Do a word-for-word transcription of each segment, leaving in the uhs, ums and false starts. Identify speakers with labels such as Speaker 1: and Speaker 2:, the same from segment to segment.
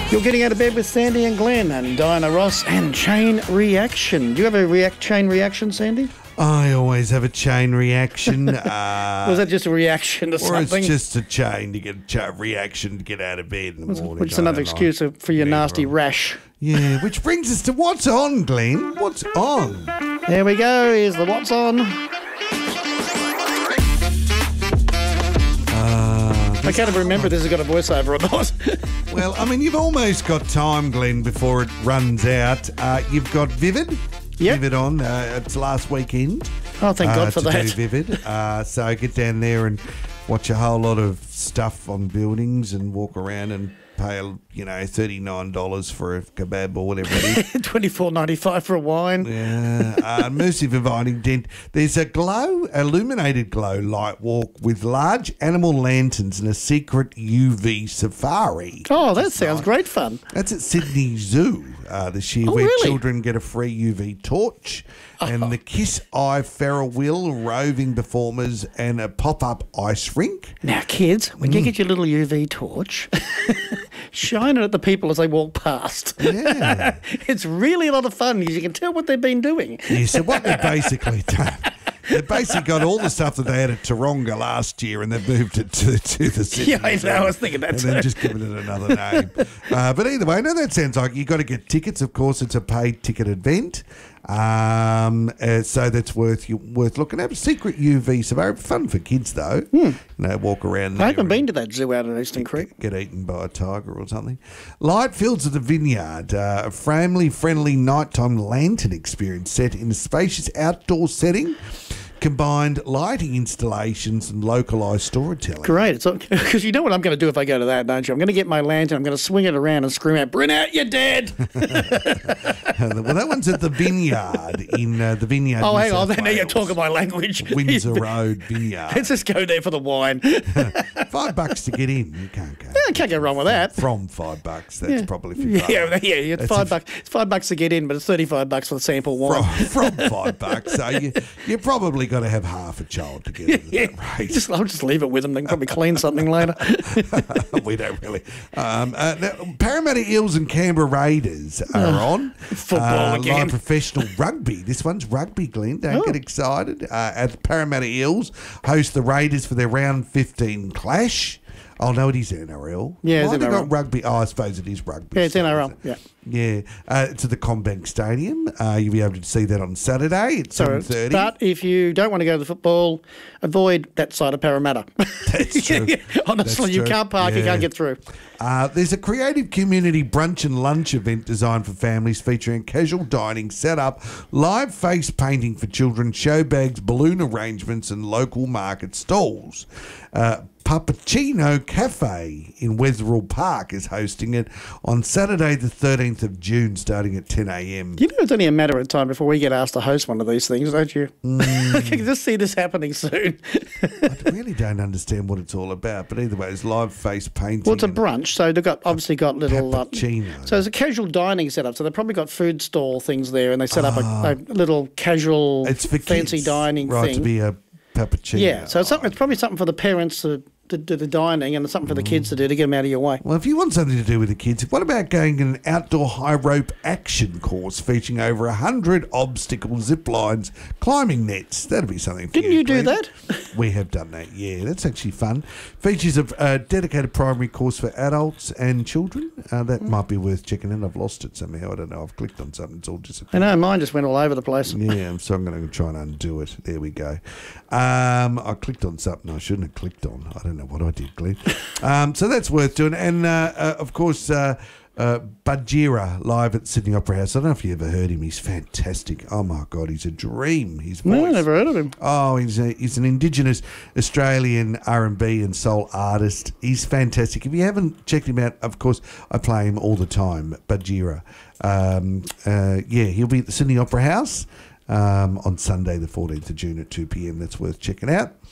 Speaker 1: You're getting out of bed with Sandy and Glenn and Diana Ross and Chain Reaction. Do you have a react chain reaction, Sandy?
Speaker 2: I always have a chain reaction. Uh,
Speaker 1: Was that just a reaction to
Speaker 2: or
Speaker 1: something?
Speaker 2: it's just a chain to get a cha- reaction to get out of bed in the morning.
Speaker 1: Which is another
Speaker 2: I don't know.
Speaker 1: excuse for your
Speaker 2: Yeah,
Speaker 1: nasty
Speaker 2: right.
Speaker 1: rash.
Speaker 2: Yeah, which brings us to what's on, Glenn. What's on?
Speaker 1: There we go. Here's the What's On.
Speaker 2: Uh,
Speaker 1: I can't even remember if this has got a voiceover or not.
Speaker 2: well, I mean, you've almost got time, Glenn, before it runs out. Uh, you've got Vivid.
Speaker 1: Yep.
Speaker 2: Vivid on. Uh, it's last weekend.
Speaker 1: Oh, thank God
Speaker 2: uh,
Speaker 1: for
Speaker 2: to
Speaker 1: that.
Speaker 2: do Vivid. Uh, so get down there and watch a whole lot of stuff on buildings and walk around and pay, you know, thirty-nine dollars for a kebab or whatever it is.
Speaker 1: twenty-four ninety-five for a wine.
Speaker 2: Yeah, uh, immersive inviting tent. There's a glow, illuminated glow light walk with large animal lanterns and a secret U V safari.
Speaker 1: Oh, that sounds great fun.
Speaker 2: That's at Sydney Zoo uh, this year,
Speaker 1: Oh,
Speaker 2: where
Speaker 1: really?
Speaker 2: children get a free U V torch and the Kiss Eye Ferro Wheel, roving performers, and a pop-up ice rink.
Speaker 1: Now, kids, when
Speaker 2: Mm.
Speaker 1: you get your little U V torch, shine it at the people as they walk past.
Speaker 2: Yeah.
Speaker 1: It's really a lot of fun because you can tell what they've been doing.
Speaker 2: Yeah, so what they've basically done, they've basically got all the stuff that they had at Taronga last year and they've moved it to, to the Sydney
Speaker 1: Yeah, I know,
Speaker 2: Zoo.
Speaker 1: I was thinking that
Speaker 2: And
Speaker 1: too.
Speaker 2: then just given it another name. uh, but either way, no, that sounds like you've got to get tickets. Of course, it's a paid ticket event. Um, uh, so that's worth you worth looking at. Secret U V safari, fun for kids though. You know, walk around.
Speaker 1: I haven't
Speaker 2: there
Speaker 1: been to that zoo out at Eastern Creek.
Speaker 2: Get eaten by a tiger or something. Light Fields of the Vineyard, uh, a family-friendly nighttime lantern experience set in a spacious outdoor setting. Combined lighting installations and localised storytelling.
Speaker 1: Great. Because you know what I'm going to do if I go to that, don't you? I'm going to get my lantern, I'm going to swing it around and scream out, "Bring out, you're dead!"
Speaker 2: well, that one's at the Vineyard in uh, the Vineyard.
Speaker 1: Oh,
Speaker 2: New
Speaker 1: hang on.
Speaker 2: South
Speaker 1: Now you're
Speaker 2: Wales.
Speaker 1: talking my language.
Speaker 2: Windsor Road Vineyard.
Speaker 1: Let's just go there for the wine.
Speaker 2: Five bucks to get in. You can't go.
Speaker 1: I can't go wrong with that.
Speaker 2: From five bucks. That's
Speaker 1: Yeah.
Speaker 2: probably for
Speaker 1: Yeah, yeah, yeah. It's
Speaker 2: That's
Speaker 1: five
Speaker 2: a-
Speaker 1: bucks. It's five bucks to get in, but it's thirty-five bucks for the sample wine.
Speaker 2: From, from five bucks. So you you probably got to have half a child to get into
Speaker 1: Yeah,
Speaker 2: that rate.
Speaker 1: just I'll just leave it with them. They can probably clean something later.
Speaker 2: We don't really. Um, uh, now, Parramatta Eels and Canberra Raiders are on.
Speaker 1: football
Speaker 2: uh,
Speaker 1: again.
Speaker 2: Live professional rugby. This one's rugby, Glenn. Don't
Speaker 1: Oh.
Speaker 2: get excited. Uh, at the Parramatta Eels host the Raiders for their round fifteen clash. Oh, no, it is N R L.
Speaker 1: Yeah, it's
Speaker 2: Why have they
Speaker 1: N R L.
Speaker 2: got rugby? Oh, I suppose it is rugby.
Speaker 1: Yeah, it's
Speaker 2: still,
Speaker 1: N R L.
Speaker 2: isn't it?
Speaker 1: Yeah.
Speaker 2: Yeah, uh, it's at the Combank Stadium. Uh, you'll be able to see that on Saturday at
Speaker 1: So,
Speaker 2: seven thirty.
Speaker 1: but if you don't want to go to the football, avoid that side of Parramatta.
Speaker 2: That's true.
Speaker 1: Honestly,
Speaker 2: That's
Speaker 1: you
Speaker 2: true.
Speaker 1: can't park, you
Speaker 2: Yeah.
Speaker 1: can't get through.
Speaker 2: Uh, there's a creative community brunch and lunch event designed for families featuring casual dining setup, live face painting for children, show bags, balloon arrangements, and local market stalls. Uh, Pappuccino Cafe in Wetherill Park is hosting it on Saturday the thirteenth of June starting at ten a.m.
Speaker 1: You know, it's only a matter of time before we get asked to host one of these things, don't you? I can just see this happening soon.
Speaker 2: I really don't understand what it's all about, but either way, it's live face painting.
Speaker 1: Well, it's a
Speaker 2: and
Speaker 1: brunch, so they've got obviously got little. Uh,
Speaker 2: Pappuccino.
Speaker 1: so it's a casual dining setup. So they've probably got food stall things there, and they set up a, a little casual,
Speaker 2: It's for
Speaker 1: fancy
Speaker 2: kids,
Speaker 1: dining
Speaker 2: right,
Speaker 1: thing.
Speaker 2: to be a Pappuccino.
Speaker 1: Yeah, so it's, something, it's probably something for the parents to, to do the dining, and it's something for the kids to do to get them out of your way.
Speaker 2: Well, if you want something to do with the kids, what about going an outdoor high rope action course featuring over a hundred obstacle zip lines, climbing nets? That'd be something for
Speaker 1: Didn't
Speaker 2: you,
Speaker 1: you do
Speaker 2: Glenn.
Speaker 1: that?
Speaker 2: We have done that, yeah. That's actually fun. Features a uh, dedicated primary course for adults and children. Uh, that
Speaker 1: Mm.
Speaker 2: might be worth checking in. I've lost it somehow. I don't know. I've clicked on something. It's all
Speaker 1: I
Speaker 2: disappeared.
Speaker 1: know, mine just went all over the place.
Speaker 2: Yeah, so I'm going to try and undo it. There we go. Um, I clicked on something I shouldn't have clicked on. I don't know what I did, Glenn. Um, so that's worth doing. And, uh, uh, of course, uh, uh, Budgira live at Sydney Opera House. I don't know if you ever heard him. He's fantastic. Oh, my God, he's a dream. His voice.
Speaker 1: No, I never heard of him.
Speaker 2: Oh, he's a, he's an Indigenous Australian R and B and soul artist. He's fantastic. If you haven't checked him out, of course, I play him all the time, Budgira. Um, uh, yeah, he'll be at the Sydney Opera House um, on Sunday the fourteenth of June at two p.m. That's worth checking out.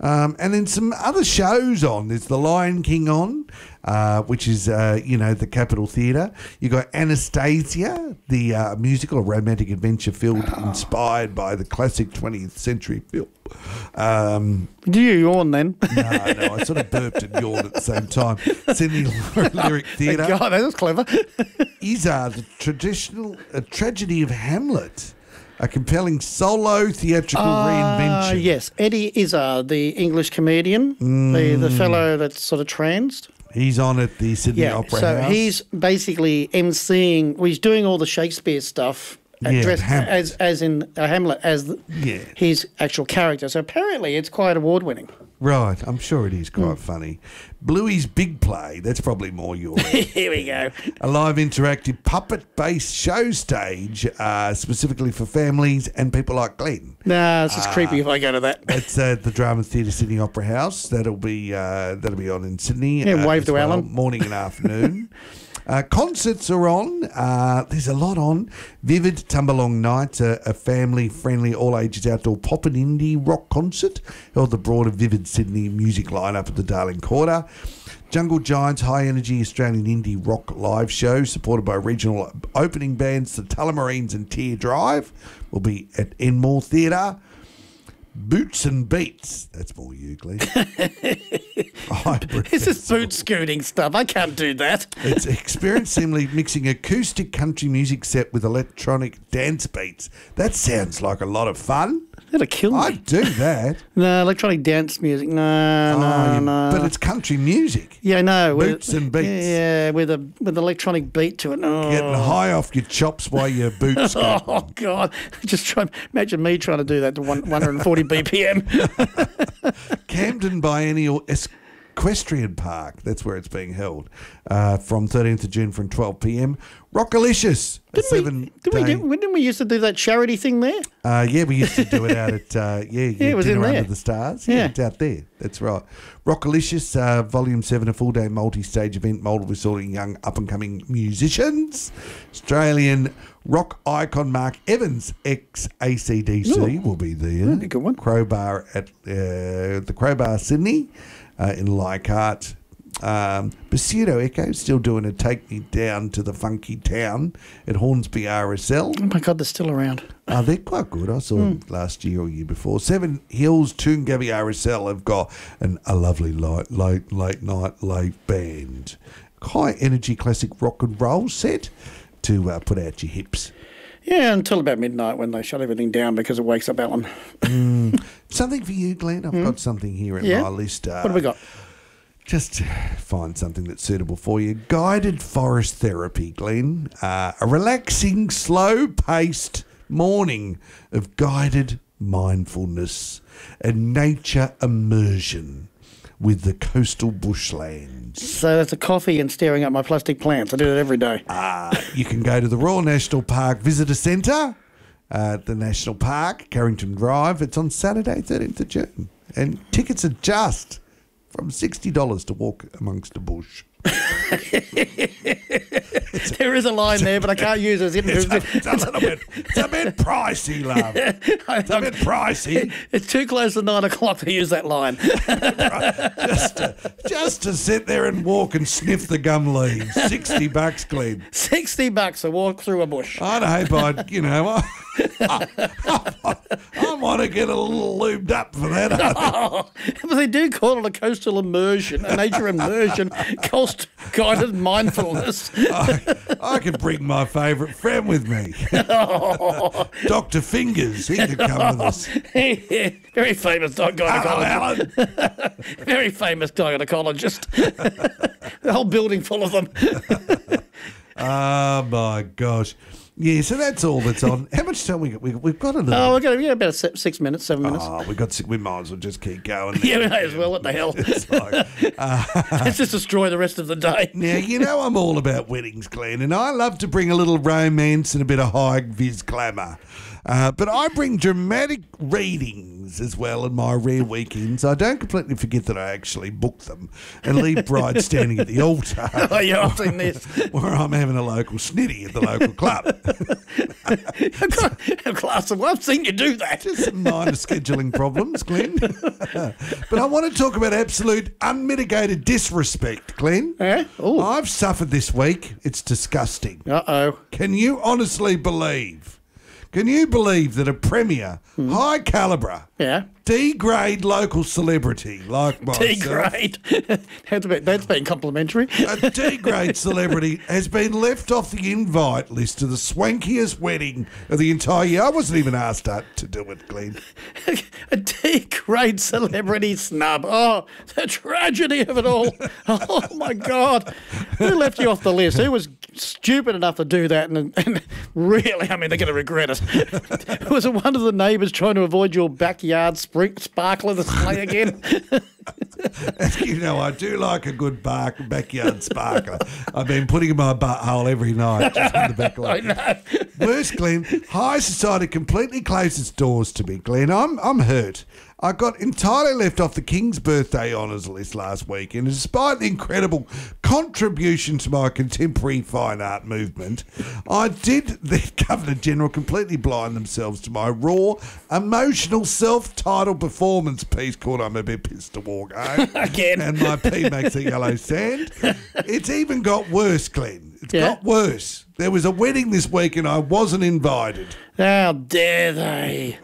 Speaker 2: Um, and then some other shows on. There's The Lion King on, uh, which is, uh, you know, the Capitol Theatre. You got Anastasia, the uh, musical, a romantic adventure film oh. inspired by the classic twentieth century film. Um,
Speaker 1: Do you yawn then?
Speaker 2: no, no, I sort of burped and yawned at the same time. Sydney Lyric Theatre.
Speaker 1: God, that was clever.
Speaker 2: Izar, the traditional a tragedy of Hamlet. A compelling solo theatrical
Speaker 1: uh,
Speaker 2: reinvention.
Speaker 1: Yes, Eddie Izzard, the English comedian, mm. the, the fellow that's sort of transed.
Speaker 2: He's on at the Sydney
Speaker 1: yeah,
Speaker 2: Opera
Speaker 1: so
Speaker 2: House.
Speaker 1: he's basically emceeing, well, he's doing all the Shakespeare stuff
Speaker 2: yeah,
Speaker 1: dressed
Speaker 2: Hamlet.
Speaker 1: as as in uh, Hamlet, as the,
Speaker 2: yeah.
Speaker 1: his actual character. So apparently it's quite award-winning.
Speaker 2: Right, I'm sure it is quite mm. funny. Bluey's Big Play, that's probably more your
Speaker 1: Here we go.
Speaker 2: A live interactive puppet-based show stage uh, specifically for families and people like Glenn.
Speaker 1: Nah, it's just
Speaker 2: uh,
Speaker 1: creepy if I go to that.
Speaker 2: It's uh, the Drama Theatre Sydney Opera House. That'll be uh, that'll be on in Sydney.
Speaker 1: Yeah,
Speaker 2: uh,
Speaker 1: wave to
Speaker 2: well,
Speaker 1: Alan.
Speaker 2: Morning and afternoon. Uh, concerts are on. Uh, there's a lot on. Vivid Tumbalong Nights, a, a family-friendly, all-ages outdoor pop and indie rock concert held the broader Vivid Sydney music lineup at the Darling Quarter. Jungle Giants high-energy Australian indie rock live show supported by regional opening bands the Tullamarines and Tear Drive will be at Enmore Theatre. Boots and Beats. That's more you, Glenn.
Speaker 1: This is boot scooting stuff. I can't do that.
Speaker 2: It's experience seamlessly mixing acoustic country music set with electronic dance beats. That sounds like a lot of fun.
Speaker 1: That'll kill me.
Speaker 2: I'd do that.
Speaker 1: No, electronic dance music. No,
Speaker 2: oh,
Speaker 1: no,
Speaker 2: yeah,
Speaker 1: no.
Speaker 2: But it's country music.
Speaker 1: Yeah, I know.
Speaker 2: Boots
Speaker 1: with,
Speaker 2: and beats.
Speaker 1: Yeah, with a with electronic beat to it. Oh.
Speaker 2: Getting high off your chops while you're boot scooting.
Speaker 1: Oh, God. Just try, imagine me trying to do that to one, one hundred forty B P M.
Speaker 2: Camden Biennial Equestrian Park. That's where it's being held uh, from thirteenth of June from twelve p.m. Rockalicious.
Speaker 1: Didn't,
Speaker 2: seven
Speaker 1: we, did we do, didn't we used to do that charity thing there?
Speaker 2: Uh, yeah, we used to do it out at uh, yeah,
Speaker 1: yeah, it was in
Speaker 2: Dinner
Speaker 1: there.
Speaker 2: Under the Stars. Yeah,
Speaker 1: yeah,
Speaker 2: it's out there. That's right. Rockalicious, uh, Volume Seven, a full-day multi-stage event molded with sort of young up-and-coming musicians. Australian rock icon Mark Evans, ex-A C D C,
Speaker 1: Ooh,
Speaker 2: will be there.
Speaker 1: that'd be a good one.
Speaker 2: Crowbar at uh, the Crowbar Sydney uh, in Leichhardt. Um, Pseudo Echo still doing a Take Me Down to the Funky Town at Hornsby R S L.
Speaker 1: Oh my God, they're still around.
Speaker 2: Oh, they're quite good. I saw them last year or year before. Seven Hills Toongabbie R S L have got an, a lovely light, late, late night late band. High energy classic rock and roll set to uh, put out your hips.
Speaker 1: Yeah, until about midnight when they shut everything down because it wakes up Alan.
Speaker 2: mm. Something for you, Glenn. I've mm. got something here in
Speaker 1: yeah?
Speaker 2: my list. Uh,
Speaker 1: what have we got?
Speaker 2: Just find something that's suitable for you. Guided forest therapy, Glenn. Uh, a relaxing, slow-paced morning of guided mindfulness and nature immersion with the coastal bushlands.
Speaker 1: So that's a coffee and staring at my plastic plants. I do that every day.
Speaker 2: Uh, you can go to the Royal National Park Visitor Centre uh, at the National Park, Carrington Drive. It's on Saturday, thirteenth of June. And tickets are just from sixty dollars to walk amongst the bush.
Speaker 1: There is a line there, but I can't use it.
Speaker 2: It's a, it's a little bit, it's a bit pricey, love. It's a bit pricey.
Speaker 1: It's too close to nine o'clock to use that line.
Speaker 2: just, to, just to sit there and walk and sniff the gum leaves. Sixty bucks, Glenn.
Speaker 1: Sixty bucks to walk through a bush.
Speaker 2: I'd hope I'd, you know, I, I, I, I want to get a little lubed up for that.
Speaker 1: Oh, but they do call it a coastal immersion, a nature immersion, coast guided mindfulness.
Speaker 2: I, I could bring my favourite friend with me.
Speaker 1: Oh.
Speaker 2: Doctor Fingers, he could come with us.
Speaker 1: Very famous gynecologist.
Speaker 2: Hello,
Speaker 1: Very famous gynecologist. The whole building full of them.
Speaker 2: Oh, my gosh. Yeah, so that's all that's on. How much time we got? We, we've got a little.
Speaker 1: Oh, we've got yeah, about six minutes, seven minutes.
Speaker 2: Oh, we got. We might as well just keep going.
Speaker 1: Yeah, we may as well. What the hell?
Speaker 2: It's like, uh,
Speaker 1: let's just destroy the rest of the day.
Speaker 2: Now, you know I'm all about weddings, Glenn, and I love to bring a little romance and a bit of high vis glamour. Uh, but I bring dramatic readings as well in my rare weekends. I don't completely forget that I actually book them and leave brides standing at the altar.
Speaker 1: Oh, yeah, I've seen this.
Speaker 2: Where I'm having a local snitty at the local club.
Speaker 1: A glass of wine. I've seen you do that.
Speaker 2: Just some minor scheduling problems, Glenn. But I want to talk about absolute unmitigated disrespect, Glenn.
Speaker 1: Eh? Ooh.
Speaker 2: I've suffered this week. It's disgusting.
Speaker 1: Uh-oh.
Speaker 2: Can you honestly believe? Can you believe that a premier,
Speaker 1: Hmm.
Speaker 2: high calibre,
Speaker 1: Yeah.
Speaker 2: D-grade local celebrity like myself,
Speaker 1: D-grade. That's been, that's been complimentary.
Speaker 2: a D-grade celebrity has been left off the invite list to the swankiest wedding of the entire year? I wasn't even asked to, to do it, Glenn.
Speaker 1: A D-grade celebrity snub. Oh, the tragedy of it all. Oh, my God. Who left you off the list? Who was stupid enough to do that? And, and really, I mean, they're going to regret it. Was it one of the neighbours trying to avoid your backyard spring, sparkler display again?
Speaker 2: As you know, I do like a good bark, backyard sparkler. I've been putting in my butthole every night just in the back
Speaker 1: I
Speaker 2: line.
Speaker 1: know.
Speaker 2: Worse, Glenn, high society completely closed its doors to me, Glenn. I'm I'm hurt. I got entirely left off the King's birthday honours list last week, and despite the incredible contribution to my contemporary fine art movement, I did the Governor-General completely blind themselves to my raw, emotional, self-titled performance piece called I'm a Bit Pissed to Walk Home.
Speaker 1: Again.
Speaker 2: And my pee makes a yellow sand. It's even got worse, Glenn. It's
Speaker 1: Yeah.
Speaker 2: got worse. There was a wedding this week and I wasn't invited.
Speaker 1: How dare they?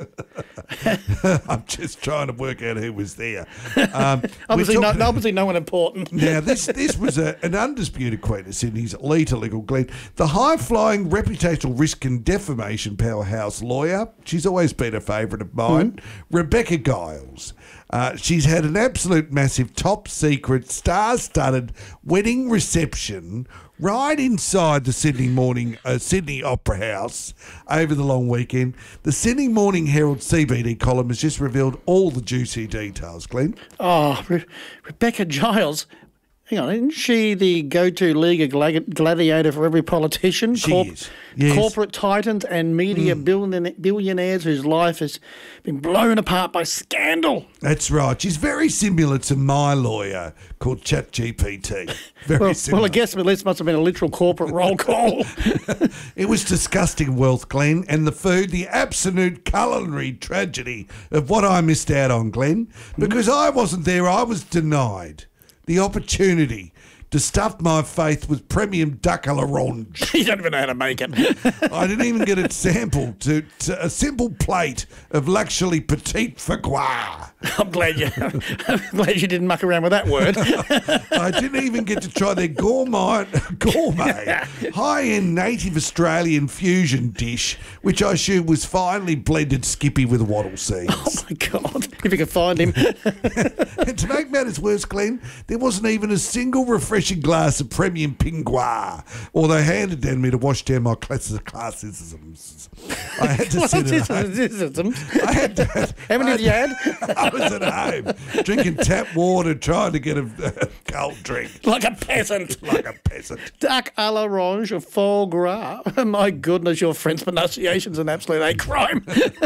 Speaker 2: I'm just trying to work out who was there. Um, we
Speaker 1: Obviously, no,
Speaker 2: talked-
Speaker 1: obviously no one important.
Speaker 2: Now, this this was a, an undisputed queen of Sydney's elite legal Glenn. The high-flying reputational risk and defamation powerhouse lawyer. She's always been a favourite of mine.
Speaker 1: Mm-hmm.
Speaker 2: Rebecca Giles. Uh, she's had an absolute massive, top-secret, star-studded wedding reception right inside the Sydney Morning uh, Sydney Opera House over the long weekend. The Sydney Morning Herald C B D column has just revealed all the juicy details, Glenn.
Speaker 1: Oh, Re- Rebecca Giles. Hang on, isn't she the go-to league of gla- gladiator for every politician?
Speaker 2: She is, yes.
Speaker 1: Corporate titans and media billion- billionaires whose life has been blown apart by scandal.
Speaker 2: That's right. She's very similar to my lawyer called ChatGPT. Very
Speaker 1: Well,
Speaker 2: similar.
Speaker 1: well, I guess at least must have been a literal corporate roll call.
Speaker 2: It was disgusting wealth, Glenn, and the food, the absolute culinary tragedy of what I missed out on, Glenn. Because I wasn't there, I was denied the opportunity to stuff my face with premium duck à l'orange.
Speaker 1: You don't even know how to make it.
Speaker 2: I didn't even get it sampled to, to a simple plate of luxury petite foie gras.
Speaker 1: I'm glad you. I'm glad you didn't muck around with that word.
Speaker 2: I didn't even get to try their gourmet, gourmet high-end native Australian fusion dish, which I assume was finely blended skippy with wattle seeds.
Speaker 1: Oh my God! If you could find him.
Speaker 2: And to make matters worse, Glenn, there wasn't even a single refreshing glass of premium pingois, or they handed down me to wash down my class- classicisms. I had to sit at home. I had to,
Speaker 1: How many did you had?
Speaker 2: I was at home drinking tap water, trying to get a, a cold drink
Speaker 1: Like a peasant.
Speaker 2: like a peasant.
Speaker 1: Duck à l'orange of foie gras. My goodness, your French pronunciation's an absolute hate crime.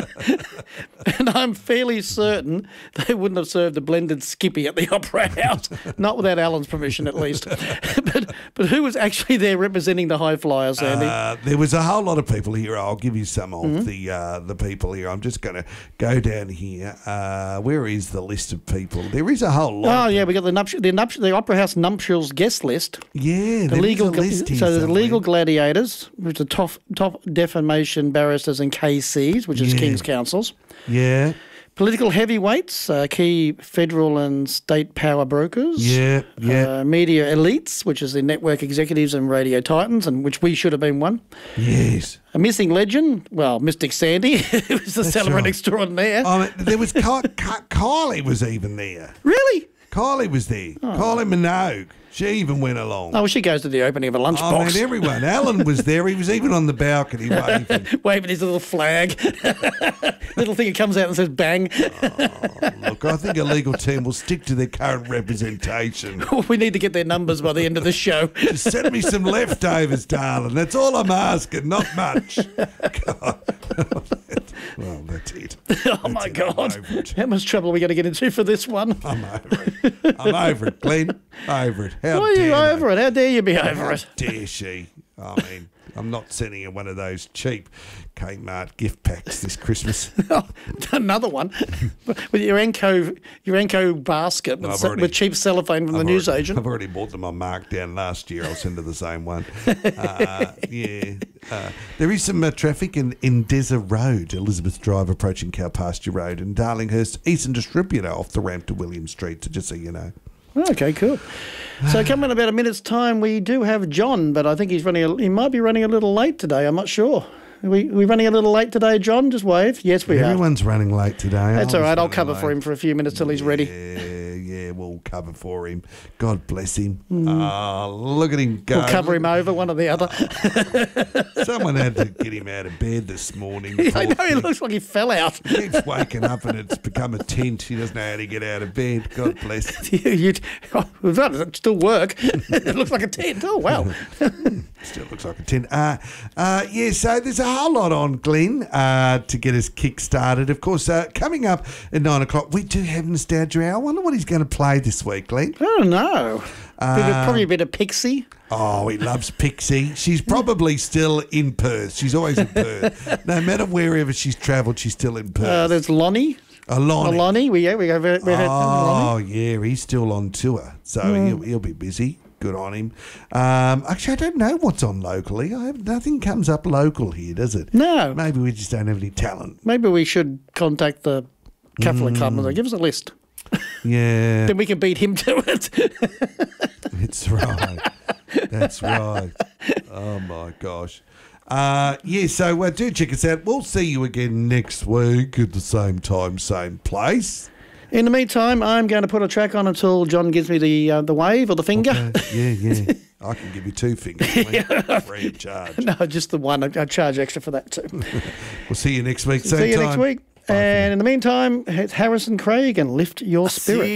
Speaker 1: And I'm fairly certain they wouldn't have served a blended skippy at the Opera House, not without Alan's permission at least. but but who was actually there representing the high flyers, Andy?
Speaker 2: Uh, there was a whole lot of people here. I'll give you some of
Speaker 1: Mm-hmm.
Speaker 2: the uh, the people here. I'm just going to go down here. Uh, where is the list of people? There is a whole lot.
Speaker 1: Oh yeah, we got the nuptial, the, nuptial, the Opera House nuptials guest list.
Speaker 2: Yeah,
Speaker 1: The
Speaker 2: there
Speaker 1: legal,
Speaker 2: is a list here
Speaker 1: so the
Speaker 2: somewhere.
Speaker 1: legal gladiators, which are top top defamation barristers and K Cs, which is
Speaker 2: Yeah.
Speaker 1: King's Counsels.
Speaker 2: Yeah,
Speaker 1: Political heavyweights, uh, key federal and state power brokers.
Speaker 2: yeah, yeah.
Speaker 1: Uh, media elites, which is the network executives and radio titans, and which we should have been one.
Speaker 2: yes.
Speaker 1: A missing legend, well, Mystic Sandy, who was the celebrant
Speaker 2: right.
Speaker 1: extraordinaire.
Speaker 2: I mean, there was Ky- Ky- Kylie was even there.
Speaker 1: Really?
Speaker 2: Kylie was there. Kylie Minogue. She even went along.
Speaker 1: Oh, well, she goes to the opening of a
Speaker 2: I
Speaker 1: lunchbox.
Speaker 2: mean, everyone. Alan was there. He was even on the balcony waving.
Speaker 1: Waving his little flag. Little thing that comes out and says bang.
Speaker 2: Look, I think a legal team will stick to their current representation.
Speaker 1: We need to get their numbers by the end of the show.
Speaker 2: Just send me some leftovers, darling. That's all I'm asking, not much. God. Well, that's it.
Speaker 1: Oh, my
Speaker 2: it. I'm
Speaker 1: God.
Speaker 2: over it.
Speaker 1: How much trouble are we going to get into for this one?
Speaker 2: I'm over it. I'm over it, Glenn. Over it. How
Speaker 1: Why are
Speaker 2: dare
Speaker 1: you
Speaker 2: they?
Speaker 1: over it? How dare you be over it?
Speaker 2: Dare she? I mean, I'm not sending her one of those cheap Kmart gift packs this Christmas.
Speaker 1: Oh, another one with your Enco, your Enco basket with,
Speaker 2: I've already-
Speaker 1: with cheap cellophane from the
Speaker 2: I've
Speaker 1: newsagent.
Speaker 2: already, I've already bought them on markdown last year. I'll send her the same one. Uh, yeah. Uh, there is some uh, traffic in Endesa Road, Elizabeth Drive approaching Cowpasture Road, and Darlinghurst Eastern Distributor off the ramp to William Street, so just so you know.
Speaker 1: Okay, cool. So coming in about a minute's time, we do have John, but I think he's running. A, he might be running a little late today. I'm not sure. Are we we running a little late today, John? Just wave. Yes, we are.
Speaker 2: Everyone's running late today.
Speaker 1: That's
Speaker 2: I
Speaker 1: all
Speaker 2: was
Speaker 1: right. I'll
Speaker 2: running
Speaker 1: cover
Speaker 2: late.
Speaker 1: for him for a few minutes till he's ready.
Speaker 2: Yeah, yeah, we'll cover for him. God bless him. Oh, look at him go.
Speaker 1: We'll cover him over, one or the other.
Speaker 2: Someone had to get him out of bed this morning.
Speaker 1: I know,
Speaker 2: Poor
Speaker 1: he
Speaker 2: thing.
Speaker 1: looks like he fell out.
Speaker 2: He keeps waking up and it's become a tent. He doesn't know how to get out of bed. God bless.
Speaker 1: You'd, oh, we've done it. Still work. It looks like a tent. Oh, wow.
Speaker 2: Still looks like a tent. Uh, uh, yeah, so there's a whole lot on, Glenn, uh, to get us kick-started. Of course, uh, coming up at nine o'clock, we do have Nostalgia Hour. I wonder what he's going to play this week, Glenn.
Speaker 1: I don't know.
Speaker 2: Uh,
Speaker 1: Probably a bit of Pixie.
Speaker 2: Oh, he loves Pixie. She's probably still in Perth. She's always in Perth. No matter wherever she's travelled, she's still in Perth.
Speaker 1: Uh, there's Lonnie.
Speaker 2: Oh, Lonnie.
Speaker 1: Lonnie. We, yeah, we go. We had
Speaker 2: Oh,
Speaker 1: Lonnie.
Speaker 2: yeah, he's still on tour, so he'll, he'll be busy. Good on him. Um, actually, I don't know what's on locally. I have, nothing comes up local here, does it?
Speaker 1: No.
Speaker 2: Maybe we just don't have any talent.
Speaker 1: Maybe we should contact the Catholic Club and say, give us a list.
Speaker 2: Yeah,
Speaker 1: Then we can beat him to it.
Speaker 2: that's right. That's right. Oh, my gosh. Uh, yeah, so uh, do check us out. We'll see you again next week at the same time, same place.
Speaker 1: In the meantime, I'm going to put a track on until John gives me the uh, the wave or the finger.
Speaker 2: Uh, yeah, yeah. I can give you two fingers, mate, free of charge.
Speaker 1: No, just the one. I, I charge extra for that too.
Speaker 2: We'll see you next week, same
Speaker 1: See you
Speaker 2: time.
Speaker 1: next week.
Speaker 2: Bye for
Speaker 1: And in the meantime, it's Harrison Craig and Lift Your Spirit.